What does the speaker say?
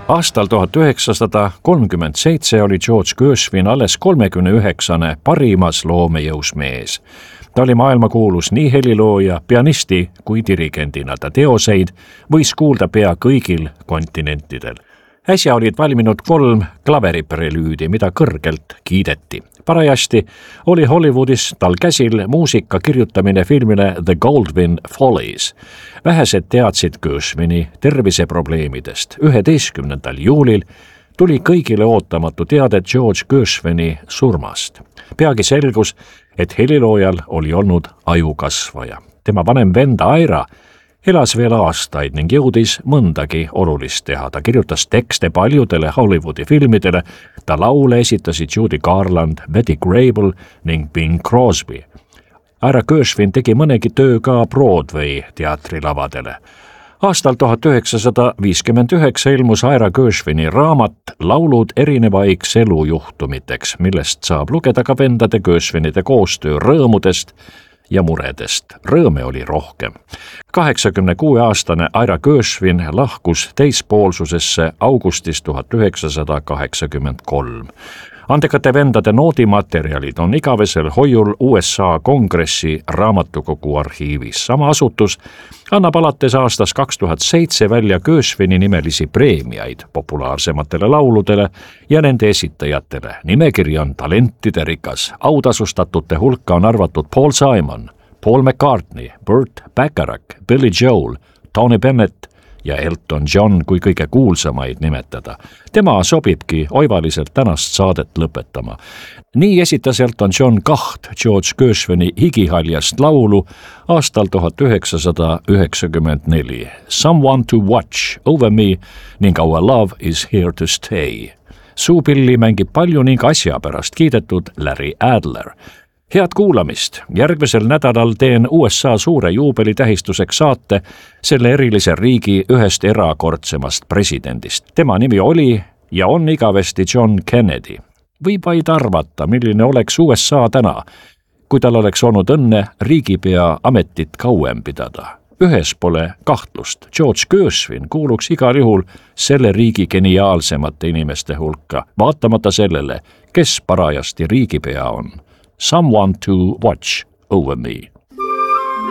Aastal 1937 oli George Gershwin alles 39. parimas loomejõus mees. Ta oli maailmakuulus nii helilooja, pianisti kui dirigendina. Ta teoseid võis kuulda pea kõigil kontinentidel. Äsja olid valminud 3 klaveriprelüüdi, mida kõrgelt kiideti. Parajasti oli Hollywoodis tal käsil muusika kirjutamine filmile The Goldwyn Follies. Vähesed teadsid Gershwini terviseprobleemidest. 11. juulil tuli kõigile ootamatu teade George Gershwini surmast. Peagi selgus, et heliloojal oli olnud ajukasvaja. Tema vanem vend Ira elas veel aastaid ning jõudis mõndagi olulist teha. Ta kirjutas tekste paljudele Hollywoodi filmidele. Ta laule esitasid Judy Garland, Betty Grable ning Bing Crosby. Ira Gershwin tegi mõnegi töö ka Broadway teatrilavadele. Aastal 1959 ilmus Ira Gershwini raamat Laulud erinevaiks elujuhtumiteks, millest saab lugeda ka vendade Gershwinide koostöö rõõmudest ja muredest. Rõõme oli rohkem. 86-aastane Ira Gershwin lahkus teispoolsusesse augustis 1983. Andekate vendade noodimaterjalid on igavesel hoiul USA Kongressi raamatukogu arhiivis. Sama asutus annab alates aastast 2007 välja Gershwini nimelisi preemiaid populaarsematele lauludele ja nende esitajatele. Nimekiri on talentide rikas. Autasustatute hulka on arvatud Paul Simon, Paul McCartney, Burt Bacharach, Billy Joel, Tony Bennett ja Elton John kui kõige kuulsamaid nimetada. Tema sobibki oivaliselt tänast saadet lõpetama. Nii esitas Elton John 2 George Gershwini higihaljast laulu aastal 1994. Someone to watch over me ning Our love is here to stay. Suupilli mängib palju ning asja pärast kiidetud Larry Adler. Head kuulamist! Järgmisel nädalal teen USA suure juubeli tähistuseks saate selle erilise riigi ühest erakordsemast presidendist. Tema nimi oli ja on igavesti John Kennedy. Võib vaid arvata, milline oleks USA täna, kui tal oleks olnud õnne riigipea ametit kauem pidada. Ühes pole kahtlust. George Gershwin kuuluks igal juhul selle riigi geniaalsemate inimeste hulka, vaatamata sellele, kes parajasti riigipea on. Someone to watch over me.